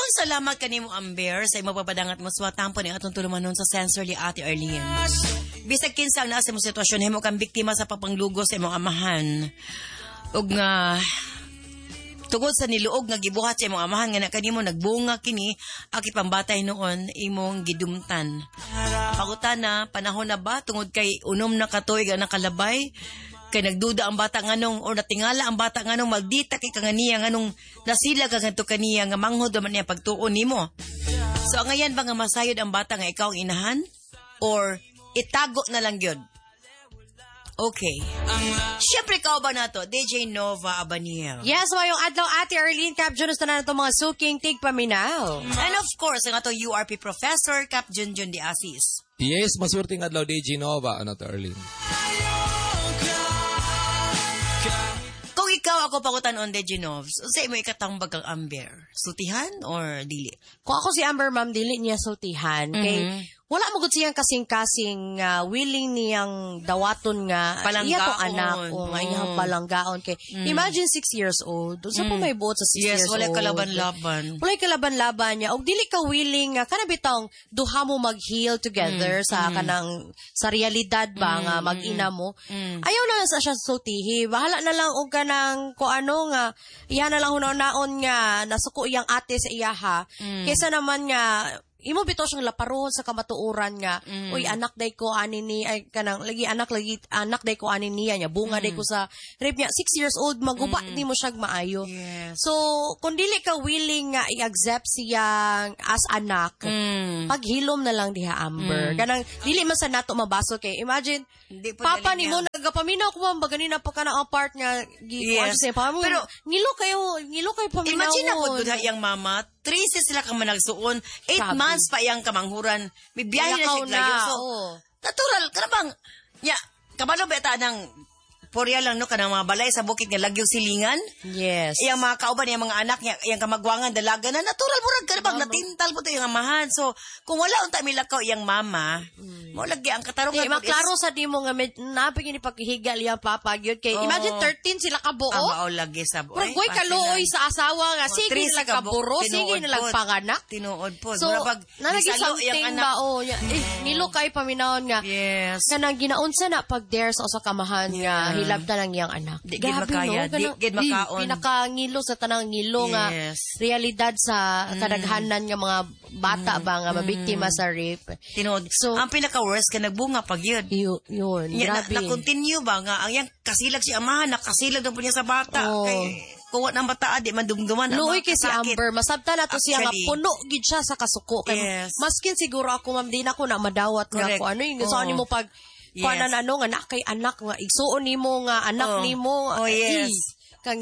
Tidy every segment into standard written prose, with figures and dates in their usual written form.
salamat kanimo Amber sa imong papadangat mo swatampon ang atong tulumanon sa sensor ni Ate Arlene. Bisag kinsa ang naa sa imong sitwasyon himo kang biktima sa papanglugos sa imong amahan. Ug nga tungod sa niluog nga gibuhat sa imong amahan nga na kanimo nagbunga kini akit pambatay noon imong gidumtan. Pangutana, panahon na ba tungod kay unom na katuig ang nakalabay? Kay nagduda ang bata nganong o natingala ang bata nganong magdita kay kanganiya nganong nasila ka ngadto kaniya nga manghod man niya pagtuon nimo. So ngayon ba nga masayod ang bata nga ikaw ang inahan or itago na lang gyud? Okay. Siyempre ikaw ba na to? DJ Nova Abaniel. Yes, yung adlaw Ate Arlene Cap Junus na nato mga suking tigpaminaw. And of course, ang ato URP Professor Cap Junjun de Asis. Yes, masurting adlaw DJ Nova, ano to Arlene. Kung ikaw ako pangutanon DJ Novs, sa imo ikatambag kang Amber, sutihan or dili? Kung ako si Amber ma'am, dili niya sultihan. Kay wala mo gud siyang kasing-kasing willing niyang dawaton nga iya tong anak o nga iyang palanggaon kay imagine 6 years old so po may buot sa 6 years old. Yes, wala kalaban-laban. Wala kalaban-laban niya og dili ka willing nga kana bitong duha mo mag-heal together sa kanang sa realidad ba nga mag-ina mo. Ayaw na sa siya sultihi. Bahala na lang og kanang ko ano nga iya na lang hunaon nga nasuko iyang ate sa iyaha kaysa naman nga imo bitaw siyang laparon sa kamatuoran nga uy anak day ko ani ni ay kanang lagi anak day ko ani niya bunga day ko sa rape niya 6 years old maguba ni mo siya maayo. So kung dili ka willing nga i-accept siyang as anak paghilom na lang diha Amber kanang dili man sa nato mabaso kay imagine papa nimo nagapaminaw ko ba ganina pa kana apart nga say pa mo pero ngilo kayo paminaw. Imagine ako gud iyang mama 3 sila ka managsuon 8 months pa iyang kamanghuran may biyahe na siya layo so natural karabang nya kabalo beta ng Porya lang no kanang mga balay sa bukid nga lagyo silingan. Yes. Iyang mga kauban iyang mga anak niya, iyang kamagwangan dalaga na natural murag karabang natintal po to iyang amahan. So kung wala unta milakaw iyang mama, mo lagi ang katarungan. Maklaro sa dimo nga napig ni paghihigal iyang papa gyud kay imagine 13 sila ka buo. Mao lagi sa buo. Pero goy kaluoy sa asawa nga sige nila ka buro, sige nila panganak. Tinuod po. So nalagi something ba nilo kay paminawon nga. Yes. Kanang ginaunsa na pag there sa usa ka amahan nga hilab na lang iyang anak. Di gid makaya, di gid makaon. Pinakangilo sa tanang ngilo nga realidad sa kadaghanan nga mga bata ba nga mabiktima sa rape. Tinuod. So ang pinaka-worst ka nagbunga pag yun. Yun, grabe. Na-continue ba nga ang yang kasilag si amahan, nakasilag na po niya sa bata. Kay kuha ng bata, di man dumduman. Luoy kay si Amber, masabta na to siya nga puno gid siya sa kasuko. Kay maskin siguro ako ma'am din ako na madawat nga ako. Ano yung saan mo pag kuanan ano nga kay anak nga igsuon nimo nga anak nimo kang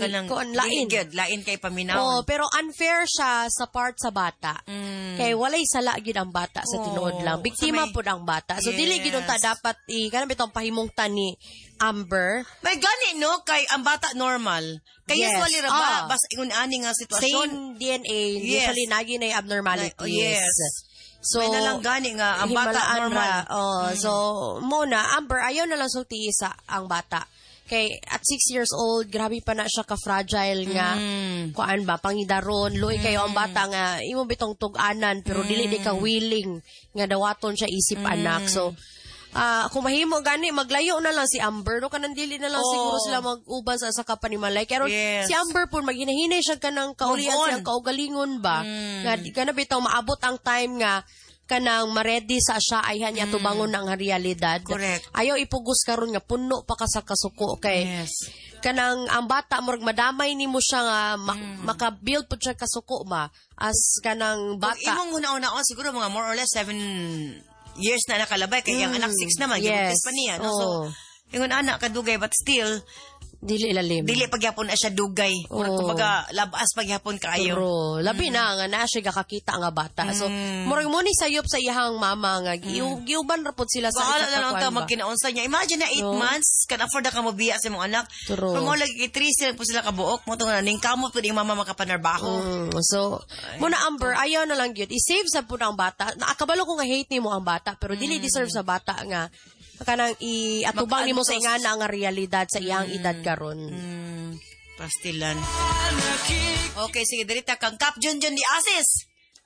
lain kay paminaw. Pero unfair siya sa part sa bata. Kay walay sala gid ang bata sa tinuod lang. Biktima pud ang bata. So dili gid unta dapat kanang bitong pahimungtan ni Amber. May gani no kay ang bata normal. Kay usually ra ba bas ingon ani nga sitwasyon. Same DNA, usually nagi na abnormalities. So, may nalang gani nga ang bata normal. So, muna, Amber, ayaw na lang sulti sa ang bata. Kay, at 6 years old, grabe pa na siya ka-fragile nga. Kuan ba, pangidaron. Luoy kayo ang bata nga, imo bitong tug-anan, pero dili di ka willing nga dawaton siya isip anak. So, kung mahimo gani, maglayo na lang si Amber. No, kanang dili na lang siguro sila mag-uban sa kapanimalay. Pero si Amber po, maghinahinay siya kanang kaulian siya, kaugalingon ba? Nga, kana bitaw maabot ang time nga, kanang ma-ready sa siya ayhan niya tubangon ng realidad. Correct. Ayaw ipugos karon nga puno pa ka sa kasuko kay kanang ang bata murag madamay nimo siya nga maka-build pud siya kasuko ba as kanang bata. Imong una-una siguro mga more or less 7 years na nakalabay kay ang anak 6 naman gibukis pa niya no? So ingon anak kadugay but still dili ilalim. Dili pagyapon na siya dugay. Kumbaga labas pagyapon kaayo. Pero labi na nga na siya kakakita nga bata. So murag mo ni sayop sa iyang mama nga giuban ra pud sila sa isa ka lang ta magkinaunsa niya. Imagine na 8 months can afford na ka mo biya sa imong anak. Pero mo lagi 3 sila po sila kabuok mo tong ning kamot pud ing mama makapanarbaho. So muna Amber ayaw na lang gyud i-save sa pud ang bata. Nakabalo ko nga hate nimo ang bata pero dili deserve sa bata nga kanang atubang nimo sa ingana nga realidad sa iyang edad karon. Pastilan. Okay, sige dirita kang Cap Junjun di Asis.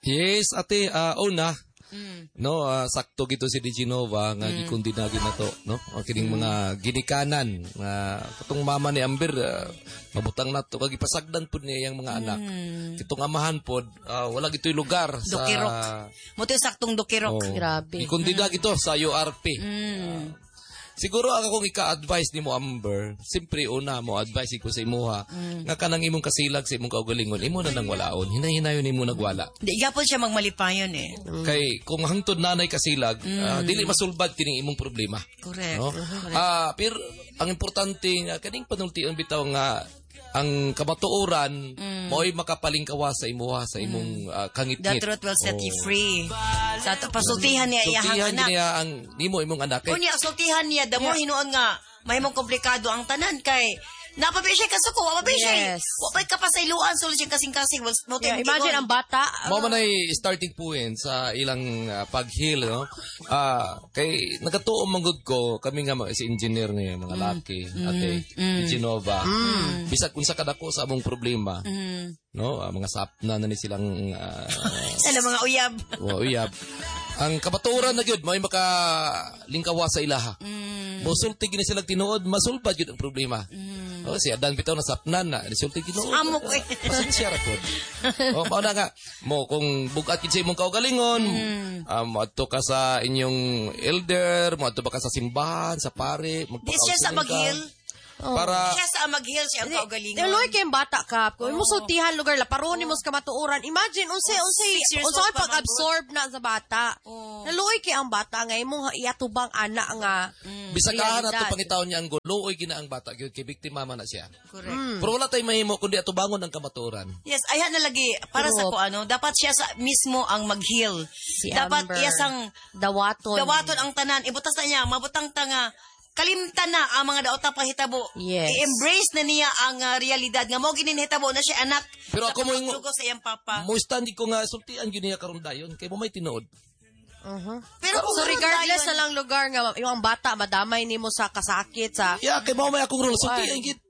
Yes, ate, una, no, sakto gito si Diginova nga gikundi na ginato, no? O kining mga ginikanan nga katong mama ni Amber mabutang nato kag ipasagdan pud niya yang mga anak. Kitong amahan pod wala gitoy lugar sa Dukirok. Muti saktong dukirok. Grabe. Gikundi na gito sa URP. Siguro ako kung ika-advise ni mo Amber, simpre una mo advise ko sa imuha nga kanang imong kasilag sa imong kaugalingon imo na nang walaon. Hinay-hinayon imo nagwala. Di gapon siya magmalipayon eh. Kay kung hangtod nanay kasilag, dili masulbad kining imong problema. Correct. No? Pero ang importante nga kaning panultian bitaw nga ang kamatuoran mo'y makapalingkawa sa imuha sa imong kangit-ngit. The truth will set you free. Sa pasultihan niya iyahang Sultihan anak. niya ang nimo imong anak. Kay, Kunya sultihan niya damo hinuon nga mahimong komplikado ang tanan kay napabi siya kasuko, wapabi siya. Yes. Wapay ka pa sa iluan sulod siya kasing-kasing. Imagine ang bata. mao man ay starting point sa ilang pag-heal, no? Kay nagatuo manggod ko kami nga si engineer niya mga laki, ate Genova. Bisag kun sa kadako sa among problema, no? Mga sapna na ni silang Ano mga uyab. uyab. Ang kabaturan na gyud may makalingkawa sa ilaha. Mosulti gini sila tinuod, masulbad gyud ang problema. Si Adan bitaw na sapnan na, resulti tinuod. Amok eh. Pasensya ra pod. Mao na nga mo kung bugat gid sa imong kaugalingon, moadto ka sa inyong elder, moadto ba ka sa simbahan, sa pare, Di siya sa maghil. para Siya sa maghil siya ang kaugalingon. Loy kay bata ka. Kung mo sultihan lugar la paron mo sa kamatuoran. Imagine unsay 6 years unsay old pa pag-absorb na sa bata. Naluoy kay ang bata nga imong iatubang ana nga. bisakahan realidad. ato pangitaon niya ang gulo oy gina ang bata gyud kay biktima man na siya. Correct. Pero wala tay mahimo kundi ato bangon ang kamatuoran. Yes, ayan na lagi para sa True. ko dapat siya sa mismo ang maghil. Si Dapat Amber. iya sang Dawaton. ang tanan, ibutas na niya, mabutang tanga, kalimtan na ang mga daotang pahitabo. Yes. I-embrace na niya ang realidad nga mo gininhitabo na siya anak. Pero ako mo yung- Nakapaglugo sa iyang papa. Mo stand ko nga sultian gyud niya karon dayon kay mo may tinuod. Pero kung So regardless dayon- na lang lugar nga yung bata madamay nimo sa kasakit sa Yeah, kay mo may akong role sultian gyud.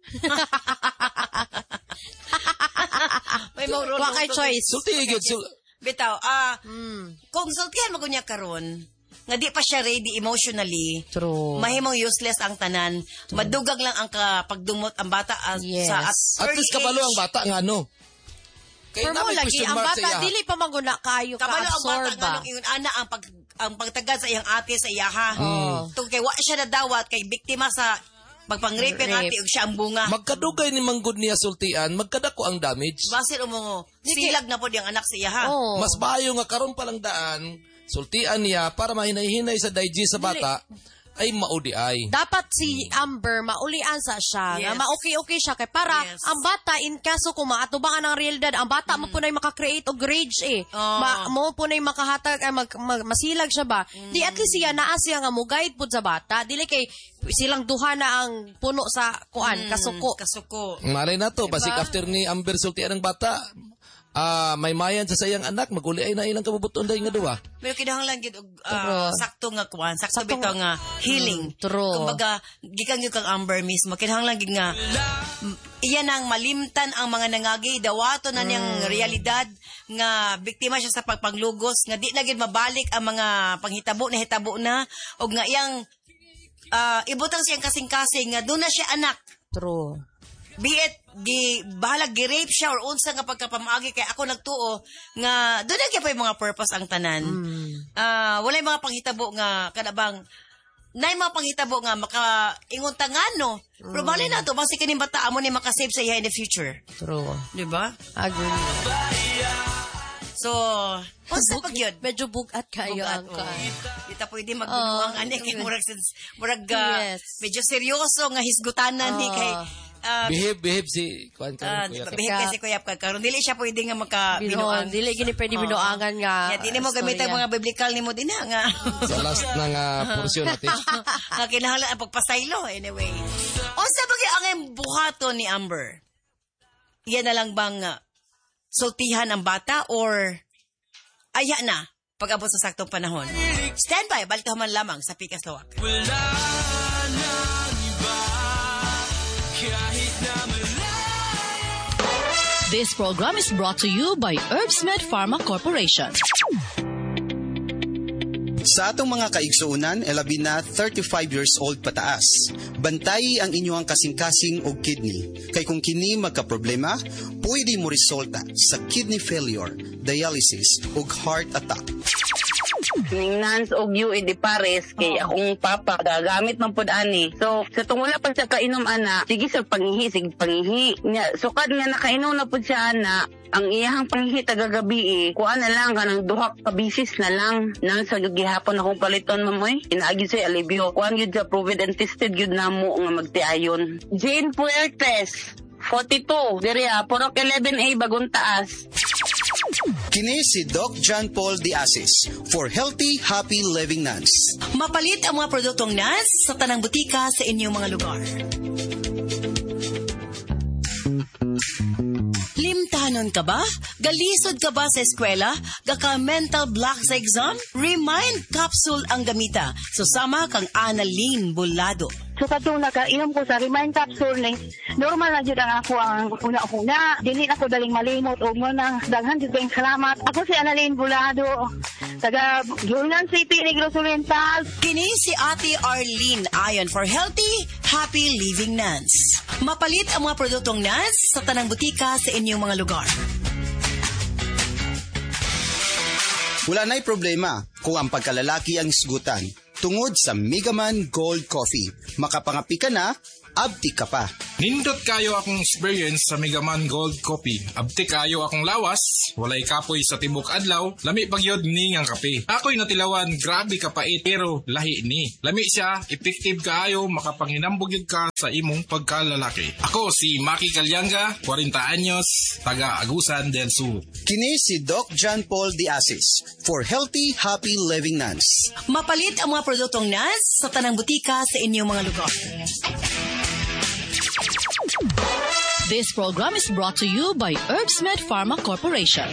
may maurol. wa kay choice. Sultian gyud. Bitaw, kung sultihan mo kunya karon, nga di pa siya ready emotionally, True. mahimong useless ang tanan, madugag lang ang pagdumot ang bata Yes. At least kabalo ang bata nga no. Kay Pero mo namay lagi question ang mark sa bata iya. dili pa maguna kayo Kabalo ang bata ka-absorb nga ba. nung ingon ana ang pagtagad sa iyang ate sa iyaha. Tung kay wa siya nadawat kay biktima sa pagpang-rape ng Rape. ate ug siya ang bunga. Magkadugay ni manggod niya sultian, magkadako ang damage. Basil umongo, silag na po ang anak sa iyaha. Oh. Mas maayo nga karon pa lang daan, sultian niya para mahinay-hinay sa digest sa bata ay maudi ay. Dapat si Amber maulian sa siya nga Yes. ma-okay siya kay para Yes. ang bata in kaso kung maatubangan ang realidad ang bata mo punay maka-create og rage mo punay makahatag masilag siya ba di at least siya naa siya nga mo guide pud sa bata dili kay silang duha na ang puno sa kuan kasuko. Kasuko. Malay na to, basik after ni Amber sultian ng bata, may mayan sa sayang anak, maguli ay na ilang kabubuton dahil nga duwa. Pero kinahanglan gid og True. sakto nga kuan, sakto Sakto bitaw nga healing. True. Kumbaga gikan gyud kang Amber mismo kinahanglan gid nga iyan ang malimtan ang mga nangagi dawato na niyang realidad nga biktima siya sa pagpanglugos nga di na gid mabalik ang mga panghitabo na og nga iyang ibutang siyang kasing-kasing nga doon na siya anak. True. Be it bahalag gi-rape siya or unsa nga pagkapamaagi kay ako nagtuo nga doon na gyud mga purpose ang tanan. Walay mga panghitabo nga kanabang nay mga panghitabo nga makaingon tangano. Pero bali na to basi kining bata amo ni makasave sa iya in the future. True. Di ba? Agree. So, unsa pag yun? Medyo bugat kayo ang Bugat, kuan. Di ta pwede magbunuang ani kay murag Yes. medyo seryoso nga hisgutanan ni kay Behave si kuan karon kuya. behave kasi Kuya Kap karon dili siya pwede nga Binuang. makabinuang. Dili gini pwede binuangan nga. Dili mo gamitan storya. mga biblical nimo din nga. Sa last na nga portion natin. Nga kinahanglan ang pagpasaylo anyway. Unsa ba ang buhaton ni Amber? Iyan na lang bang sultihan ang bata or aya na pag-abot sa saktong panahon? Stand by, balik ka man lamang sa Pikas Lawak. This program is brought to you by Herbsmed Pharma Corporation. Sa atong mga kaigsuunan, labi na 35 years old pataas. Bantay ang inyong kasing-kasing o kidney. Kay kung kini magka-problema, pwede mo resulta sa kidney failure, dialysis o heart attack. Nans og UAD pares kay akong papa gagamit man pud ani. So sa tungula pa sa kainom ana, sige sa pangihi. Sukad nga nakainom na pud siya ana, ang iyahang pangihi tagagabi kuha na lang kanang duha ka bisis na lang nang sa gihapon akong paliton mamoy. Inaagi sa alibyo. Kuan gyud sa proven and tested gyud namo nga magtiayon. Jane Puertes 42 diri Porok 11A Bagong Taas. Kini si Doc John Paul Diasis for Healthy, Happy Living Nuns. Mapalit ang mga produktong NAS sa tanang butika sa inyong mga lugar. Limtanon ka ba? Galisod ka ba sa eskwela? Gaka mental block sa exam? Remind capsule ang gamita. Susama kang Annalyn Bulado. So katong nakainom ko sa Remind Capsule ni normal na jud ang ako ang una-una. Dili ako daling malimot o mo nang daghan jud kayong salamat. Ako si Annalyn Bulado, taga Gilnan City, Negros Oriental. Kini si Ate Arlene ayon for Healthy, Happy Living Nuns. Mapalit ang mga produktong NAS sa tanang butika sa inyong mga lugar. Wala na'y problema kung ang pagkalalaki ang isgutan. Tungod sa Megaman Gold Coffee, makapangapi ka na, abti ka pa. Nindot kayo akong experience sa Megaman Gold Coffee. Abti kayo akong lawas, walay kapoy sa tibok adlaw, lami pagyod ni ngang kape. Ako'y natilawan, grabe kapait, pero lahi ni. Lami siya, effective kaayo, makapanginambog yun ka sa imong pagkalalaki. Ako si Maki Calyanga, 40 anyos, taga Agusan del Sur. Kini si Doc John Paul Diasis for Healthy, Happy Living Nuns. Mapalit ang mga produktong NAS sa tanang butika sa inyong mga lugar. This program is brought to you by Herbsmed Pharma Corporation.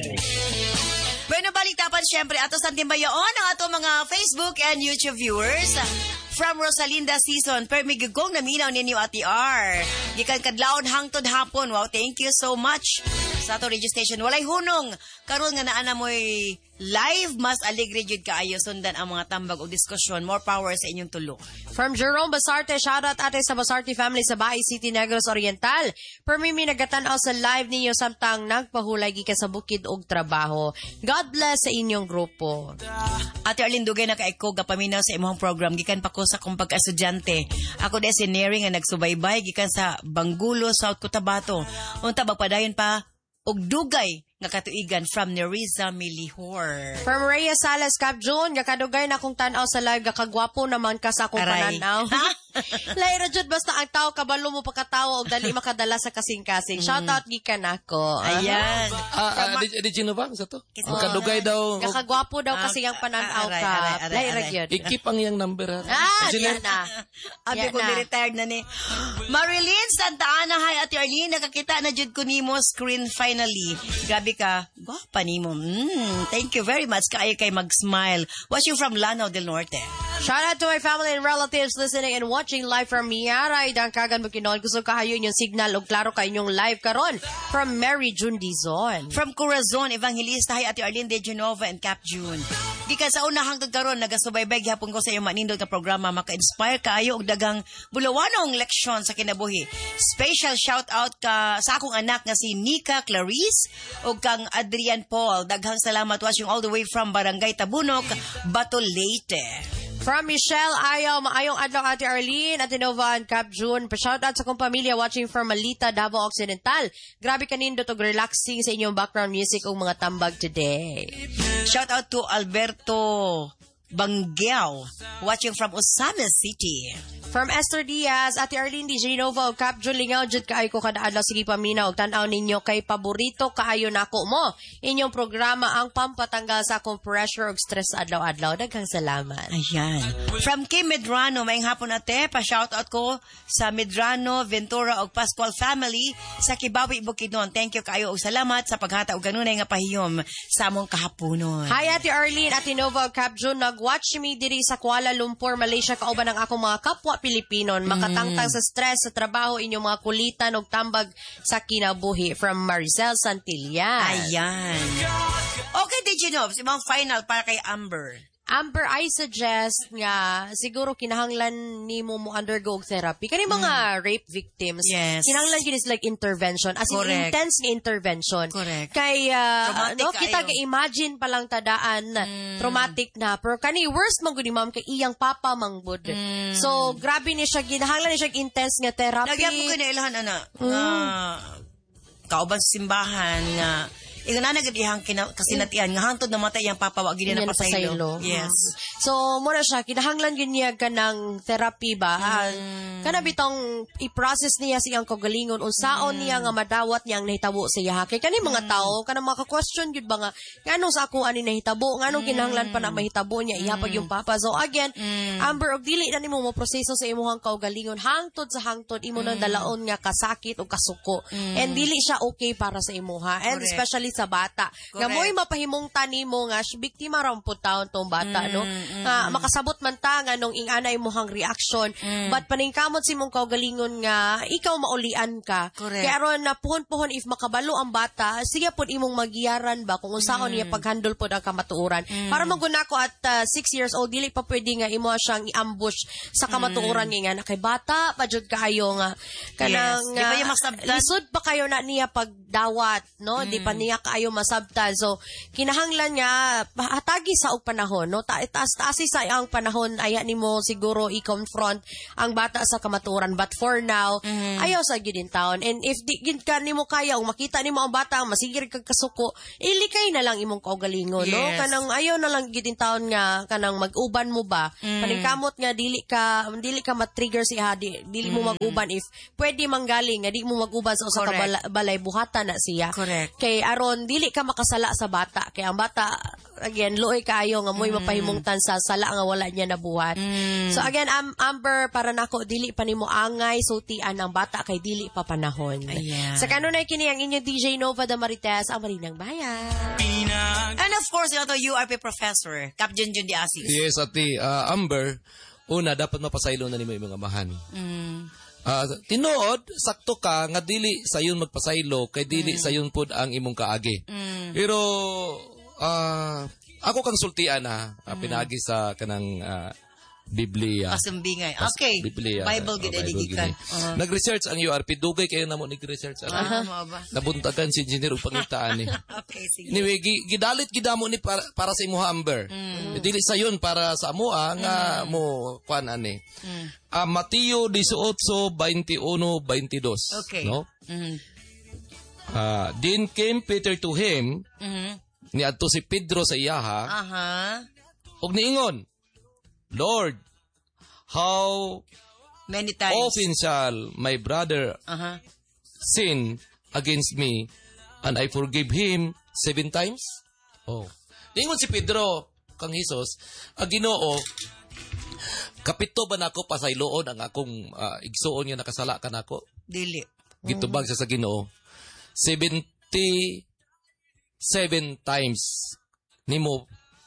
Bueno, balitapan siyempre ato sa timbayaon ang ato mga Facebook and YouTube viewers. From Rosalinda Season, permigugong naminaw ninyo Ate R. Gikan kadlawon hangtod hapon. Wow, thank you so much sa ato radio station. Walay hunong. Karon nga naana mo'y live, mas alegre jud kaayo sundan ang mga tambag o diskusyon. More power sa inyong tulo. From Jerome Basarte, shoutout ate sa Basarte family sa Baay City, Negros Oriental. Permimi nagatanaw sa live ninyo samtang nagpahulay gikan sa bukid og trabaho. God bless sa inyong grupo. Ate Arlene, dugay na kaiko gapaminaw sa imong program. Gikan pa ko sa kong pagka-estudyante. Ako de si Neri nga nagsubaybay gikan sa Bangulo, South Cotabato. Unta bagpadayon pa og dugay nga katuigan from Neriza Milihor. From Rhea Salas Cap June, kadugay na akong tanaw sa live, gakagwapo naman ka sa akong pananaw. Laira jud basta ang tao kabalo mo pagkatawa og dali makadala sa kasing-kasing. Shoutout gikan ako. Ayan. Di Genova sa to. Magkadugay daw. Gakagwapo daw kasi ang pananaw ka. Laira gyud. Ikip ang iyang number. Yan na. Abi ko retired na ni. Marilyn Santa Ana, hi Ate Arlene, nakakita na jud ko nimo screen finally. Grabe ka, gwapa nimo. Thank you very much. Kaayo kay mag-smile. Watching from Lanao del Norte. Shout out to my family and relatives listening and watching live from Miara. Idang kagan mo kinoon. Gusto kahayo inyong signal o klaro ka inyong live karon. From Mary June Dizon. From Corazon, Evangelista, hi Ate Arlene de Genova and Cap June. Di ka sa unahang karon nagasubaybay gihapon ko sa iyong manindot nga programa, maka-inspire kaayo og dagang bulawanong leksyon sa kinabuhi. Special shout out ka sa akong anak nga si Nika Clarice og kang Adrian Paul. Daghang salamat watching all the way from Barangay Tabunok, Bato, Leyte. From Michelle Ayaw, maayong adlaw Ate Arlene, Ate Nova and Cap June. Pa-shoutout sa kong pamilya watching from Malita, Davao Occidental. Grabe kanindot og relaxing sa inyong background music o mga tambag today. Shoutout to Alberto Banggao watching from Osama City. From Esther Diaz, Ate Arlene Di Genova o Cap Julingaw, jud kaayo ko kada adlaw sige paminaw og tan-aw ninyo kay paborito kaayo nako mo. Inyong programa ang pampatanggal sa akong pressure og stress adlaw-adlaw. Daghang salamat. Ayan. From Kim Medrano, maayong hapon ate, pa-shoutout ko sa Medrano, Ventura og Pascual family sa Kibawi, Bukidnon. Thank you kaayo og salamat sa paghata og kanunay nga pahiyom sa among kahaponon. Hi Ate Arlene, Ate Nova og Cap June, mag-watch me diri sa Kuala Lumpur, Malaysia kauban ang akong mga kapwa Pilipino makatangtang sa stress sa trabaho inyong mga kulitan ug tambag sa kinabuhi from Maricel Santillan. Ayan. Okay, Diginov, si mga final para kay Amber. Amber, I suggest nga siguro kinahanglan nimo mo undergo og therapy. Kani mga rape victims, Yes. kinahanglan gyud is like intervention, as in Correct. intense nga intervention. Correct. Kay Traumatic kita kayo. ga-imagine pa lang tadaan na traumatic na, pero kani worst man gud ni ma'am kay iyang papa mangbud. So grabe ni siya, kinahanglan ni siya intense nga therapy. Nagyan ko kinailahan, nga kauban sa simbahan, nga ikaw na nagabihang kasinatian, nga hangtod namatay yung papa, wag gini na pasaylo. Yes. So, muna siya, kinahanglan yun niya ka ng therapy ba? Kana bitong i-process niya siyang kagalingon, unsaon niya nga madawat niya ang nahitabo sa iya. Kaya kani mga tao, kana maka-question yun ba nga, nganong sa ako ani nahitabo, nganong kinahanglan pa na mahitabo niya, ihapag yung papa. So, again, Amber, og dili na nimo mo proseso sa imuhang kaugalingon, hangtod sa hangtod, imo nang dalaon nga kasakit o kasuko. And dili siya okay para sa imuha. And Correct. especially sa bata. Nga mo'y mapahimungtan nimo nga biktima ra pud taon tong bata, no? Nga makasabot man ta nga nung ingana imong reaction, but paningkamot si mong kaugalingon nga ikaw maulian ka. Correct. Kaya aron na puhon-puhon if makabalo ang bata, siya pud imong magiyaran ba kung unsaon niya paghandle pud ang kamatuoran. Para maguna ko at 6 years old, dili pa pwede nga imo siyang i-ambush sa kamatuoran nga na kay bata pa jud kaayo nga kanang Yes. Di ba yung masabtan? lisod pa kayo na niya pagdawat, no? Di pa niya kaayo masabtan. So, kinahanglan nga hatagi sa og panahon, no? Taas sa ang panahon aya nimo siguro i-confront ang bata sa kamatuoran, but for now ayaw sa gid in town. And if di gid ka nimo kaya o makita nimo ang bata masigir kag kasuko, ilikay na lang imong kaugalingon, no? Yes. Kanang ayaw na lang gid in town nga kanang mag-uban mo ba? Paningkamot nga dili ka ma-trigger siya, dili mo mag-uban if pwede manggaling nga di mo mag-uban sa usa ka Correct. balay buhatan na siya. Correct. Kay aron dili ka makasala sa bata, kay ang bata again luoy kaayo nga mo'y mapahimungtan sa sala nga wala niya nabuhat. So again, Amber, para nako dili pa nimo angay sultian ang bata kay dili pa panahon. Ayan. Sa kanunay kini ang inyong DJ Nova da Marites, ang Marinang Bayan. And of course, ito URP professor, Cap Junjun Di Asis. Yes, ati, Amber, una, dapat mapasaylo na ni mo yung mga amahan. Tinuod, sakto ka, nga dili sayon magpasaylo, kay dili sayon pod ang imong kaagi. Pero, ako kang sultian pinagi sa kanang Biblia. Pasumbingay. Okay. Biblia. Bible gid edigikan. Nag-research ang URP, dugay kayo na mo nag-research. Mo ba? Nabuntagan si engineer og pangitaan ni. Okay, sige. Anyway, gidalit gidamo ni para sa imuha Amber. Dili sayon para sa amoa nga mo kuan ani. Mateo 18:21-22. Okay. No? Then came Peter to him, niadto si Pedro sa iyaha, ug niingon, Lord, how Many times. often shall my brother sin against me and I forgive him 7 times? Oh. Niingon si Pedro kang Hesus, Ginoo, kapito ba nako pasayloon ang akong igsuon nga nakasala ka nako? Dili. Gitubag sa Ginoo. 77 times nimo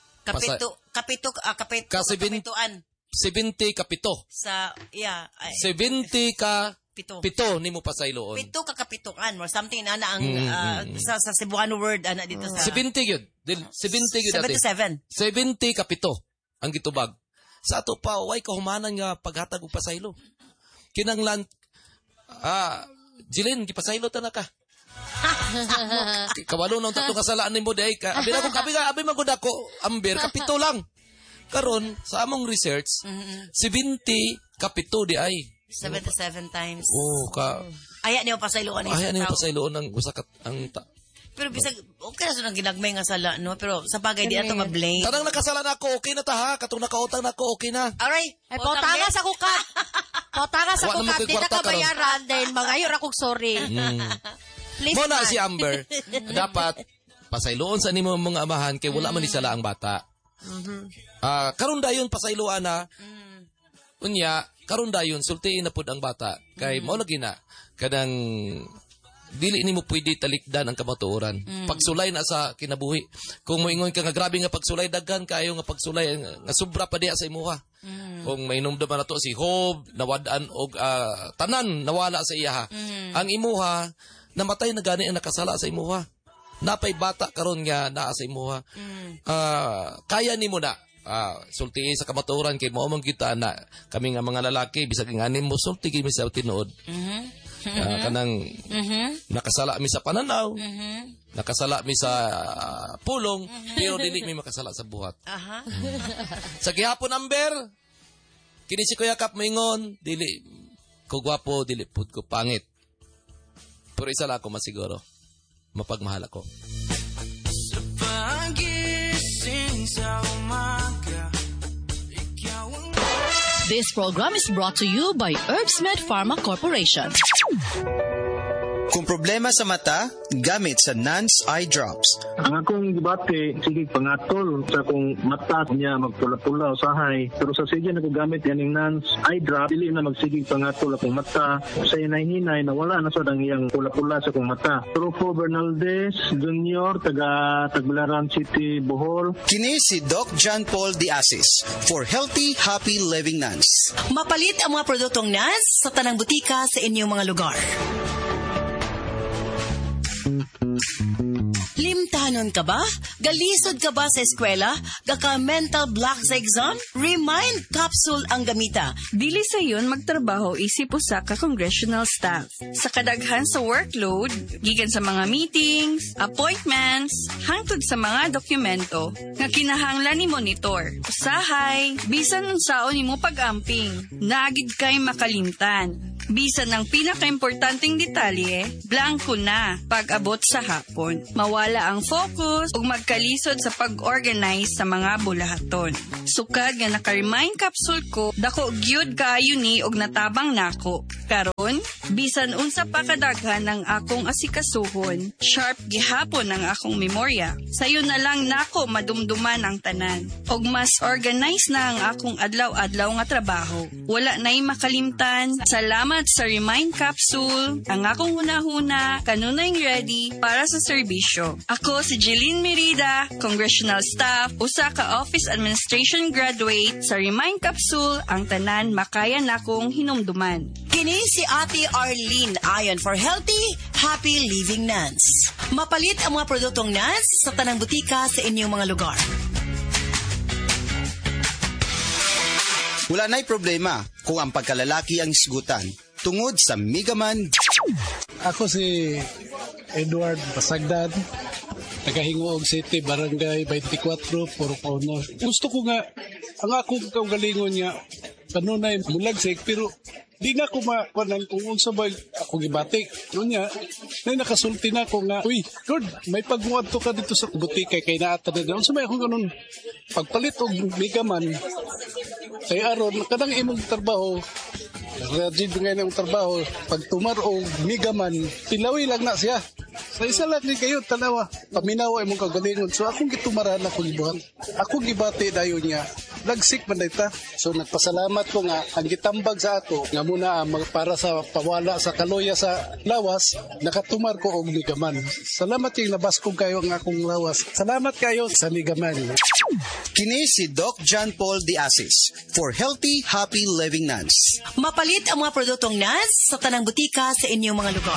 kapituan 70 kapito. sa 70 ka pito. pito nimo pasayloon. Pito ka kapituan or something na ang sa Cebuano word ana dito sa 70 gyud. 70 gyud ate. 77. 70 kapito ang gitubag. Sa ato pa way kahumanan nga paghatag og pasaylo. Kinanglan Jilin gipasaylo ta na ka. Kabalo nang tatlo kasalaan nimo day ka. Abi man gud ako Amber kapito lang. Karon sa among research 70 kapito di ay. 77 times. Oh ka. Aya niyo pasayloan ni Ay ano yung pasayloon ng usa ka ang Pero bisag okay ra sa nang ginagmay nga sala no, pero sa bagay di ato ma-blame. tanang nakasalan ako okay na ta ha. Katong nakautang na ako okay na. Alright. Ay, pautangas ako ka. Pautangas Wa ako naman ka. ko'y Di na kwarta kabayaran. Then, mangayor akong sorry. Please, Muna man. si Amber, dapat pasayloon sa nimo mga amahan kay wala man ni sala ang bata. Karon dayon pasayloan na. Unya, karon dayon sultiin na pud ang bata. Kay mao lagi na kanang dili nimo pwede talikdan ang kamatuoran. Pagsulay na sa kinabuhi. Kung moingon ka nga grabe nga pagsulay, daghan kayo nga pagsulay nga sobra pa diha sa imuha. Kung mainom naman na to si Job, nawadaan og tanan nawala sa iyaha. Ang imuha namatay na gani ang nakasala sa imuha. Napay bata karon nga naa sa imuha. Kaya nimo na sulti sa kamatuoran kay mao man kita na kami nga mga lalaki bisag nganin mo sulti kami sa tinuod. Kanang nakasala mi sa pananaw, nakasala mi sa pulong, pero dili mi makasala sa buhat. Sa gihapon Amber, kini si Kuya Kap moingon, dili ko gwapo, dili pud ko pangit. Pero isa lang ako masiguro, mapagmahal ako. Sa pagising sa umaga, This program is brought to you by Herbsmed Pharma Corporation. Kung problema sa mata, gamit sa Nance Eye Drops. Ang akong gibati, sige pangatol sa akong mata niya magpula-pula usahay. Pero sa sige na ko gamit yaning Nance Eye Drop, dili na magsigig pangatol akong mata. Sa hinay-hinay na wala na sa dang iyang pula-pula sa akong mata. Rufo Bernaldez Jr., taga Tagbilaran City, Bohol. Kini si Doc John Paul Diasis for Healthy, Happy Living Nance. Mapalit ang mga produktong Nance sa tanang butika sa inyong mga lugar. Limtanon ka ba? Galisod ka ba sa eskwela? Gaka-mental block sa exam? Remind Capsule ang gamita. Dili sa yun magtrabaho isip usa ka congressional staff. Sa kadaghan sa workload, gikan sa mga meetings, appointments, hangtod sa mga dokumento nga kinahanglan ni monitor. Usahay, bisan unsaon nimo pag-amping, naagid kay makalimtan. Bisan ng pinaka-importanting detalye, blanco na pag-abot sa hapon. Mawala ang focus ug magkalisod sa pag-organize sa mga bulahaton. Sukad nga naka-remind capsule ko, dako gyud kaayo ni og natabang nako. Karon, bisan unsa pa kadaghan ng akong asikasuhon, sharp gihapon ang akong memorya. Sayo na lang nako madumduman ang tanan. Og mas organize na ang akong adlaw-adlaw nga trabaho. Wala na'y makalimtan. Salamat sa Remind Capsule. Ang akong hunahuna, kanunay ready para sa serbisyo. Ako si Jeline Merida, Congressional Staff, usa ka Office Administration Graduate sa Remind Capsule, ang tanan makaya nakong hinumduman. Kini si Ate Arlene ayon for Healthy, Happy Living Nance. Mapalit ang mga produktong Nance sa tanang butika sa inyong mga lugar. Wala na'y problema kung ang pagkalalaki ang isgutan tungod sa Megaman. Ako si Edward Pasagdan, taga-Hingoog City, Barangay 24, Porocono. Gusto ko nga, ang akong kaugalingon nga, kanunay mulagsik, pero di na ko makunan kung unsa ba ako gibatik. Noon niya, nakasulti na ko nga, uy, Lord, may pagmuadto ka dito sa butika kay naata na. Unsa may akong ganun, pagpalit og Megaman, kay aron, kadang imong trabaho, Rajid ngayon ang trabaho, pag tumaro Megaman, tilawi lang na siya. Sa isa lang ni kayo, tanawa, paminawa ay mong kagalingon. So akong gitumaran ako gibuhat. Akong gibati dayon niya. Nagsik man ita. So nagpasalamat ko nga, ang gitambag sa ato, nga muna para sa pawala sa kaloya sa lawas, nakatumar ko og Megaman. Salamat yung nabas ko kayo ang akong lawas. Salamat kayo sa Megaman. Kini si Doc John Paul Diasis for Healthy, Happy Living Nance. Mapalit ang mga produktong Nance sa tanang butika sa inyong mga lugar.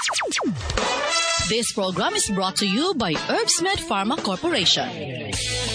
This program is brought to you by Herbsmed Pharma Corporation.